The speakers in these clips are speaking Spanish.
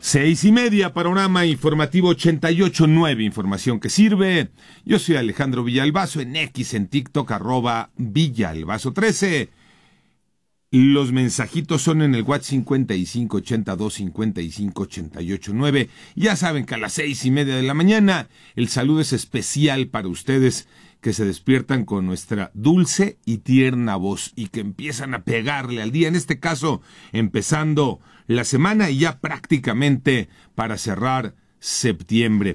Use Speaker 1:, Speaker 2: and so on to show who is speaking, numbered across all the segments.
Speaker 1: 6:30, panorama informativo 88.9, información que sirve. Yo soy Alejandro Villalbazo, en X, en TikTok, @Villalbazo13. Los mensajitos son en el WhatsApp 5582558889. Ya saben que a las 6:30 de la mañana el saludo es especial para ustedes que se despiertan con nuestra dulce y tierna voz y que empiezan a pegarle al día, en este caso empezando la semana y ya prácticamente para cerrar septiembre.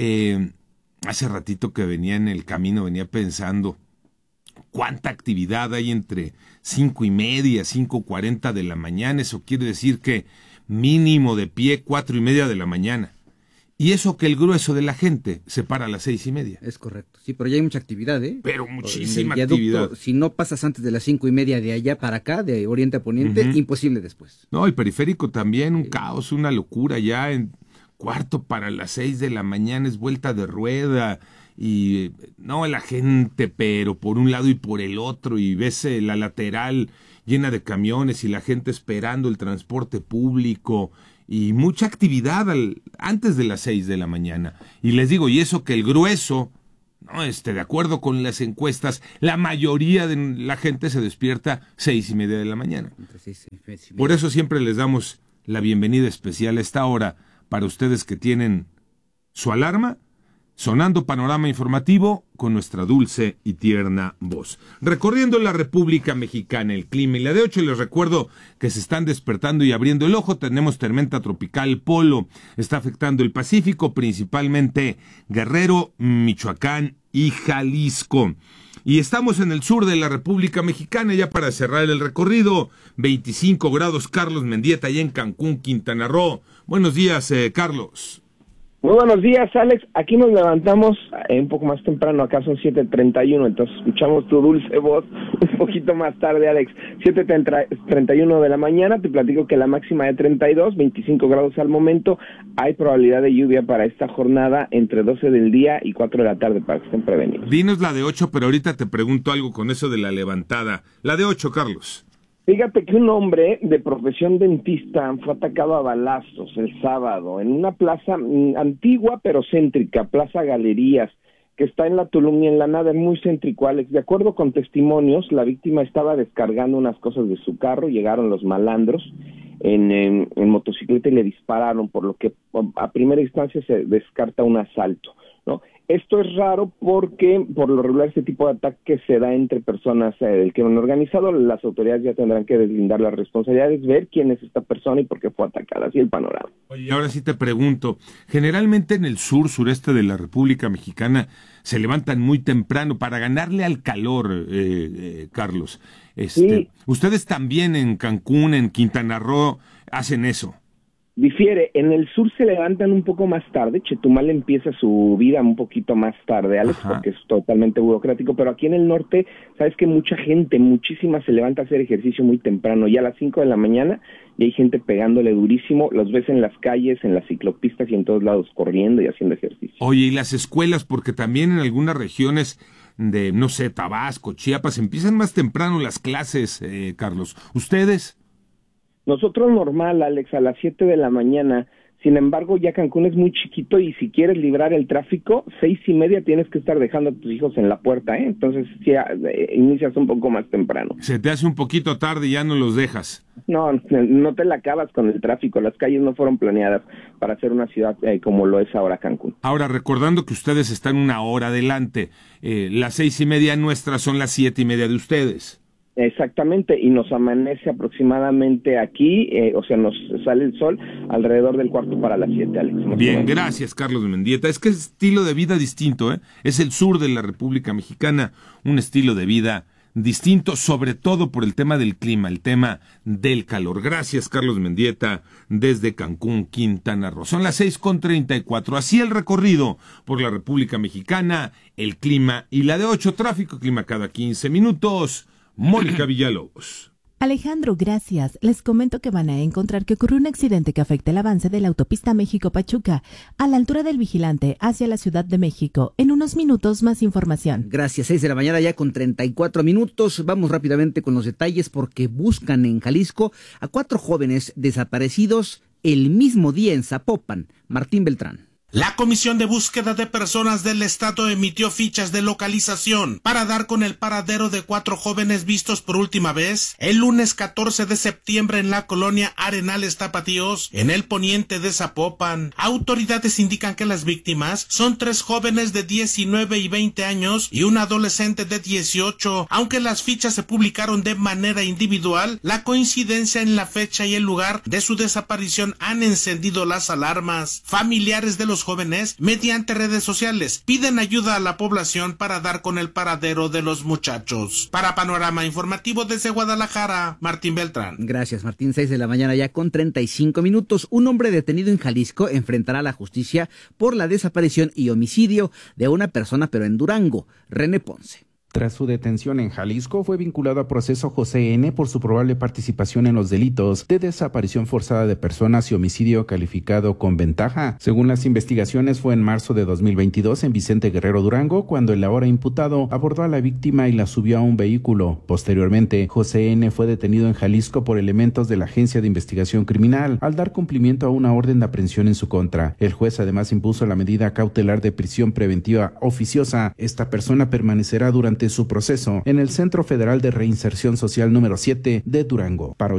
Speaker 1: Hace ratito que venía en el camino, venía pensando cuánta actividad hay entre 5:30, 5:40 de la mañana. Eso quiere decir que mínimo de pie 4:30 de la mañana. Y eso que el grueso de la gente se para a las 6:30.
Speaker 2: Es correcto. Sí, pero ya hay mucha actividad, ¿eh?
Speaker 1: Pero muchísima
Speaker 2: viaducto,
Speaker 1: actividad.
Speaker 2: Si no pasas antes de las 5:30 de allá para acá, de oriente a poniente, imposible después.
Speaker 1: No, el periférico también, un caos, una locura. Ya en cuarto para las 6 de la mañana es vuelta de rueda. Y no, la gente, pero por un lado y por el otro. Y ves la lateral llena de camiones y la gente esperando el transporte público. Y mucha actividad antes de las 6 de la mañana. Y les digo, y eso que el grueso, no, de acuerdo con las encuestas, la mayoría de la gente se despierta 6:30 de la mañana. Por eso siempre les damos la bienvenida especial a esta hora para ustedes que tienen su alarma sonando panorama informativo con nuestra dulce y tierna voz. Recorriendo la República Mexicana, el clima y la de 8, les recuerdo que se están despertando y abriendo el ojo. Tenemos tormenta tropical Polo, está afectando el Pacífico, principalmente Guerrero, Michoacán y Jalisco. Y estamos en el sur de la República Mexicana, ya para cerrar el recorrido, 25 grados, Carlos Mendieta, allá en Cancún, Quintana Roo. Buenos días, Carlos.
Speaker 3: Muy buenos días, Alex. Aquí nos levantamos un poco más temprano, acá son 7:31, entonces escuchamos tu dulce voz un poquito más tarde, Alex. 7:31 de la mañana, te platico que la máxima de 32, 25 grados al momento. Hay probabilidad de lluvia para esta jornada entre 12 del día y 4 de la tarde, para que estén prevenidos.
Speaker 1: Dinos la de 8, pero ahorita te pregunto algo con eso de la levantada. La de 8, Carlos.
Speaker 3: Fíjate que un hombre de profesión dentista fue atacado a balazos el sábado en una plaza antigua pero céntrica, Plaza Galerías, que está en la Tulum y en la Nada, muy céntrico, Alex. De acuerdo con testimonios, la víctima estaba descargando unas cosas de su carro, llegaron los malandros en motocicleta y le dispararon, por lo que a primera instancia se descarta un asalto, ¿no? Esto es raro porque por lo regular este tipo de ataque se da entre personas del crimen organizado. Las autoridades ya tendrán que deslindar las responsabilidades, ver quién es esta persona y por qué fue atacada, así el panorama.
Speaker 1: Oye, ahora sí te pregunto, generalmente en el sureste de la República Mexicana se levantan muy temprano para ganarle al calor, Carlos.
Speaker 3: Sí.
Speaker 1: Ustedes también en Cancún, en Quintana Roo, hacen eso.
Speaker 3: Difiere, en el sur se levantan un poco más tarde, Chetumal empieza su vida un poquito más tarde, Alex, porque es totalmente burocrático, pero aquí en el norte, sabes que muchísima se levanta a hacer ejercicio muy temprano, ya a las 5 de la mañana, y hay gente pegándole durísimo, los ves en las calles, en las ciclopistas y en todos lados corriendo y haciendo ejercicio.
Speaker 1: Oye, y las escuelas, porque también en algunas regiones de, no sé, Tabasco, Chiapas, empiezan más temprano las clases, Carlos. ¿Ustedes?
Speaker 3: Nosotros normal, Alex, a las 7 de la mañana. Sin embargo, ya Cancún es muy chiquito y si quieres librar el tráfico, 6:30 tienes que estar dejando a tus hijos en la puerta, ¿eh? Entonces, sí, inicias un poco más temprano.
Speaker 1: Se te hace un poquito tarde y ya no los dejas.
Speaker 3: No te la acabas con el tráfico. Las calles no fueron planeadas para hacer una ciudad como lo es ahora Cancún.
Speaker 1: Ahora, recordando que ustedes están una hora adelante, las 6:30 nuestras son las 7:30 de ustedes.
Speaker 3: Exactamente, y nos amanece aproximadamente aquí, nos sale el sol alrededor del 6:45, Alex.
Speaker 1: Bien, gracias, Carlos Mendieta. Es que es estilo de vida distinto, ¿eh? Es el sur de la República Mexicana, un estilo de vida distinto, sobre todo por el tema del clima, el tema del calor. Gracias, Carlos Mendieta, desde Cancún, Quintana Roo. Son las 6:34. Así el recorrido por la República Mexicana, el clima y la de 8, tráfico, clima cada 15 minutos. Mónica Villalobos.
Speaker 4: Alejandro, gracias. Les comento que van a encontrar que ocurrió un accidente que afecta el avance de la autopista México-Pachuca a la altura del Vigilante hacia la Ciudad de México. En unos minutos más información.
Speaker 2: Gracias, 6 de la mañana ya con 34 minutos. Vamos rápidamente con los detalles porque buscan en Jalisco a 4 jóvenes desaparecidos el mismo día en Zapopan. Martín Beltrán.
Speaker 5: La Comisión de Búsqueda de Personas del Estado emitió fichas de localización para dar con el paradero de 4 jóvenes vistos por última vez el lunes 14 de septiembre en la colonia Arenales Tapatíos, en el poniente de Zapopan. Autoridades indican que las víctimas son 3 jóvenes de 19 y 20 años y un adolescente de 18. Aunque las fichas se publicaron de manera individual, la coincidencia en la fecha y el lugar de su desaparición han encendido las alarmas. Familiares de los jóvenes, mediante redes sociales, piden ayuda a la población para dar con el paradero de los muchachos. Para Panorama Informativo desde Guadalajara, Martín Beltrán.
Speaker 2: Gracias, Martín. 6 de la mañana ya con 35 minutos. Un hombre detenido en Jalisco enfrentará a la justicia por la desaparición y homicidio de una persona, pero en Durango. René Ponce.
Speaker 6: Tras su detención en Jalisco, fue vinculado a proceso José N. por su probable participación en los delitos de desaparición forzada de personas y homicidio calificado con ventaja. Según las investigaciones, fue en marzo de 2022 en Vicente Guerrero, Durango, cuando el ahora imputado abordó a la víctima y la subió a un vehículo. Posteriormente, José N. fue detenido en Jalisco por elementos de la Agencia de Investigación Criminal al dar cumplimiento a una orden de aprehensión en su contra. El juez además impuso la medida cautelar de prisión preventiva oficiosa. Esta persona permanecerá durante su proceso en el Centro Federal de Reinserción Social número 7 de Durango. Para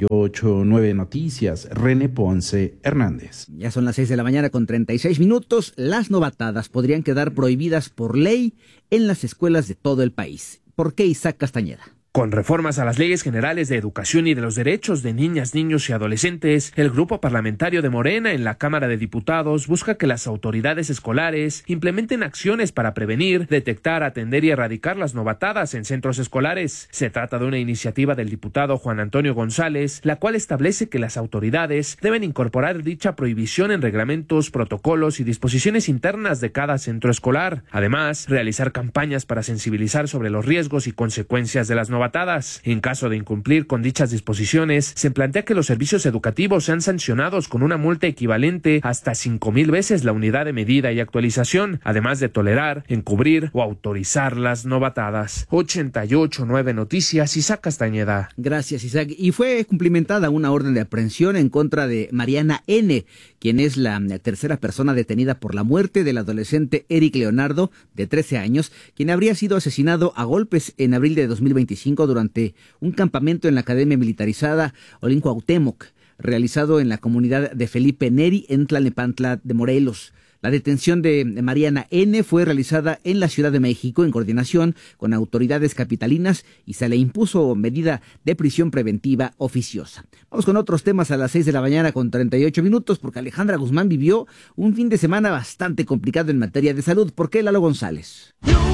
Speaker 6: 88.9 Noticias, René Ponce Hernández.
Speaker 2: Ya son las 6 de la mañana con 36 minutos. Las novatadas podrían quedar prohibidas por ley en las escuelas de todo el país. ¿Por qué, Isaac Castañeda?
Speaker 7: Con reformas a las leyes generales de educación y de los derechos de niñas, niños y adolescentes, el grupo parlamentario de Morena en la Cámara de Diputados busca que las autoridades escolares implementen acciones para prevenir, detectar, atender y erradicar las novatadas en centros escolares. Se trata de una iniciativa del diputado Juan Antonio González, la cual establece que las autoridades deben incorporar dicha prohibición en reglamentos, protocolos y disposiciones internas de cada centro escolar. Además, realizar campañas para sensibilizar sobre los riesgos y consecuencias de las novatadas. En caso de incumplir con dichas disposiciones, se plantea que los servicios educativos sean sancionados con una multa equivalente hasta 5,000 veces la unidad de medida y actualización, además de tolerar, encubrir o autorizar las novatadas. 88.9 Noticias, Isaac Castañeda.
Speaker 2: Gracias, Isaac. Y fue cumplimentada una orden de aprehensión en contra de Mariana N., quien es la tercera persona detenida por la muerte del adolescente Eric Leonardo, de 13 años, quien habría sido asesinado a golpes en abril de 2025 durante un campamento en la Academia Militarizada Olincuauhtémoc, realizado en la comunidad de Felipe Neri, en Tlalnepantla de Morelos. La detención de Mariana N. fue realizada en la Ciudad de México en coordinación con autoridades capitalinas y se le impuso medida de prisión preventiva oficiosa. Vamos con otros temas a las 6 de la mañana con 38 minutos, porque Alejandra Guzmán vivió un fin de semana bastante complicado en materia de salud. ¿Por qué, Lalo González?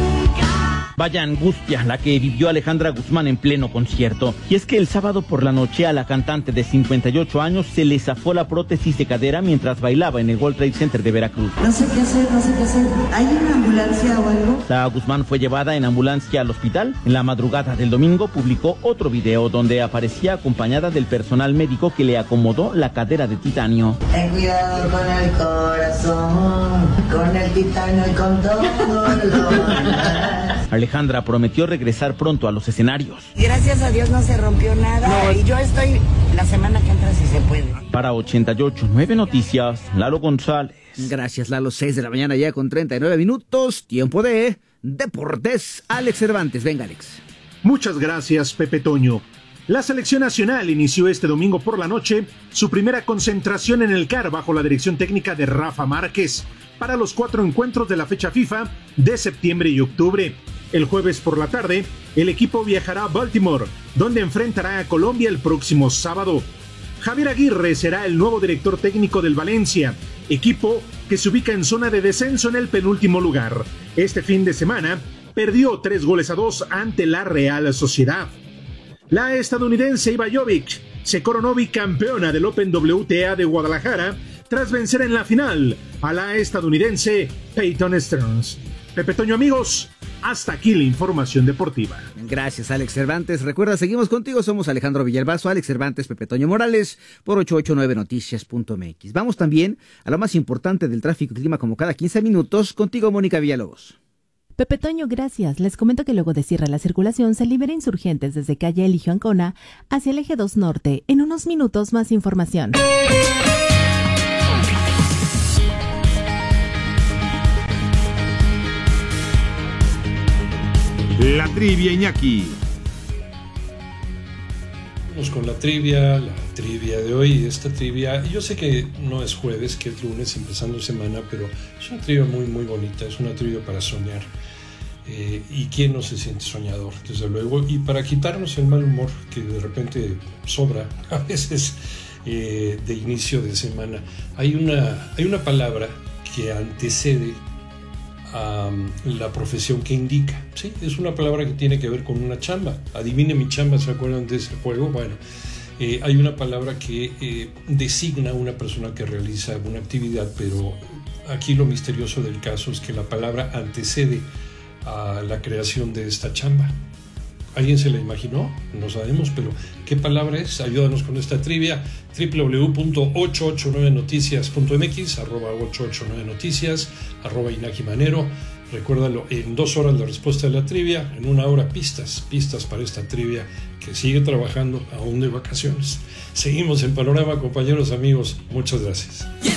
Speaker 8: Vaya angustia la que vivió Alejandra Guzmán en pleno concierto. Y es que el sábado por la noche a la cantante de 58 años se le zafó la prótesis de cadera mientras bailaba en el World Trade Center de Veracruz.
Speaker 9: No sé qué hacer. ¿Hay una ambulancia o algo?
Speaker 8: La Guzmán fue llevada en ambulancia al hospital. En la madrugada del domingo publicó otro video donde aparecía acompañada del personal médico que le acomodó la cadera de titanio.
Speaker 9: Ten cuidado con el corazón, con el titanio y con todo lo demás.
Speaker 8: Alejandra prometió regresar pronto a los escenarios.
Speaker 9: Gracias a Dios no se rompió nada y yo estoy la semana que entra si se puede.
Speaker 8: Para 88.9 Noticias, Lalo González.
Speaker 2: Gracias, Lalo. 6 de la mañana ya con 39 minutos. Tiempo de deportes. Alex Cervantes. Venga, Alex.
Speaker 10: Muchas gracias, Pepe Toño. La selección nacional inició este domingo por la noche su primera concentración en el CAR bajo la dirección técnica de Rafa Márquez para los 4 encuentros de la fecha FIFA de septiembre y octubre. El jueves por la tarde, el equipo viajará a Baltimore, donde enfrentará a Colombia el próximo sábado. Javier Aguirre será el nuevo director técnico del Valencia, equipo que se ubica en zona de descenso en el penúltimo lugar. Este fin de semana perdió 3-2 ante la Real Sociedad. La estadounidense Iva Jovic se coronó bicampeona del Open WTA de Guadalajara tras vencer en la final a la estadounidense Peyton Stearns. Pepe Toño, amigos, hasta aquí la información deportiva.
Speaker 2: Gracias, Alex Cervantes. Recuerda, seguimos contigo, somos Alejandro Villalbazo, Alex Cervantes, Pepe Toño Morales, por 889noticias.mx. Vamos también a lo más importante del tráfico y clima como cada 15 minutos. Contigo, Mónica Villalobos.
Speaker 4: Pepe Toño, gracias. Les comento que luego de cierre la circulación se libera Insurgentes desde calle Eligio Ancona hacia el eje 2 Norte. En unos minutos más información.
Speaker 1: La trivia, Iñaki.
Speaker 11: Vamos con la trivia de hoy. Esta trivia, yo sé que no es jueves, que es lunes, empezando semana, pero es una trivia muy, muy bonita. Es una trivia para soñar. ¿Y quién no se siente soñador? Desde luego. Y para quitarnos el mal humor que de repente sobra a veces de inicio de semana, hay una palabra que antecede a la profesión que indica. ¿Sí? Es una palabra que tiene que ver con una chamba. Adivine mi chamba, ¿se acuerdan de ese juego? Bueno, hay una palabra que designa a una persona que realiza una actividad, pero aquí lo misterioso del caso es que la palabra antecede a la creación de esta chamba. ¿Alguien se la imaginó? No sabemos, pero ¿qué palabra es? Ayúdanos con esta trivia. www.889noticias.mx, @889noticias, @Iñaki Manero. Recuérdalo, en 2 horas la respuesta de la trivia, en 1 hora pistas para esta trivia que sigue trabajando aún de vacaciones. Seguimos en Panorama, compañeros, amigos. Muchas gracias.